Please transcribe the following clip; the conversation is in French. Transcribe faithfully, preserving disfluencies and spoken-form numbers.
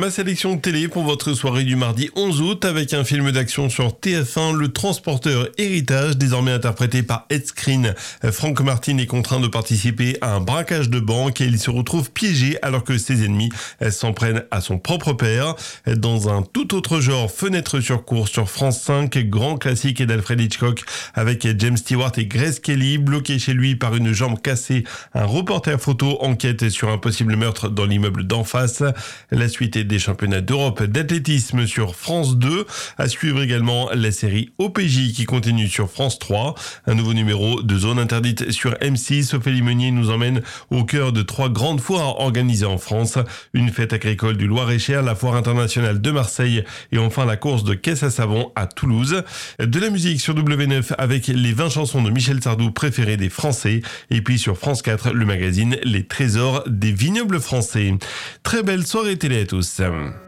ma sélection télé pour votre soirée du mardi onze août avec un film d'action sur T F un, Le Transporteur Héritage, désormais interprété par Ed Skrein. Franck Martin est contraint de participer à un braquage de banque et il se retrouve piégé alors que ses ennemis s'en prennent à son propre père. Dans un tout autre genre, Fenêtre sur course sur France cinq, grand classique d'Alfred Hitchcock avec James Stewart et Grace Kelly, bloqué chez lui par une jambe cassée. Un reporter photo enquête sur un possible meurtre dans l'immeuble d'en face. La suite des championnats d'Europe d'athlétisme sur France deux. À suivre également la série O P J qui continue sur France trois. Un nouveau numéro de Zone Interdite sur M six. Ophélie Meunier nous emmène au cœur de trois grandes foires organisées en France. Une fête agricole du Loir-et-Cher, la foire internationale de Marseille et enfin la course de caisse à savon à Toulouse. De la musique sur W neuf avec les vingt chansons de Michel Sardou préférées des Français. Et puis sur France quatre, le magazine Les Trésors des vignobles français. Très belle soirée télé à tous.